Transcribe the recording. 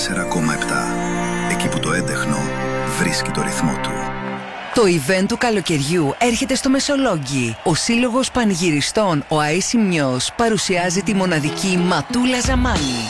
94,7. Εκεί που το έντεχνο βρίσκει το ρυθμό του. Το event του καλοκαιριού έρχεται στο Μεσολόγγι. Ο Σύλλογος Πανηγυριστών, ο Αΐσιμνιος, παρουσιάζει τη μοναδική Ματούλα Ζαμάνη.